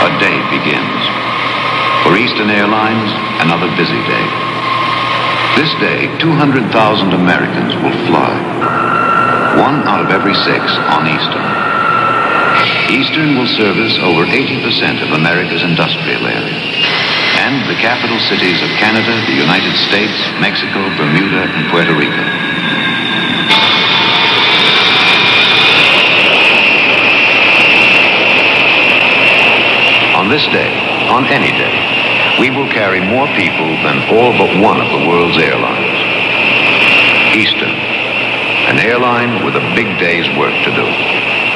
a day begins. For Eastern Airlines, another busy day. This day, 200,000 Americans will fly. 1 out of every 6 on Eastern. Eastern will service over 80% of America's industrial area and the capital cities of Canada, the United States, Mexico, Bermuda, and Puerto Rico. On this day, on any day, we will carry more people than all but one of the world's airlines. Eastern, an airline with a big day's work to do.